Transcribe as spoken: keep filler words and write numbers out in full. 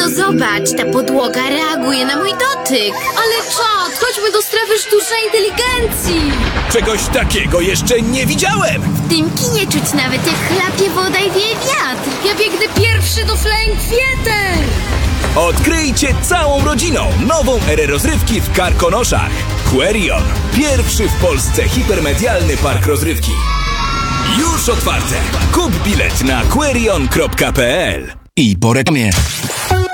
No zobacz, ta podłoga reaguje na mój dotyk. Ale czad, chodźmy do strefy sztucznej inteligencji. Czegoś takiego jeszcze nie widziałem! W tym kinie czuć nawet jak chlapie woda i wieje wiatr. Ja biegnę pierwszy do Flying Theater. Odkryjcie całą rodziną nową erę rozrywki w Karkonoszach. Querion. Pierwszy w Polsce hipermedialny park rozrywki. Już otwarte. Kup bilet na querion kropka p l. I po reklamie.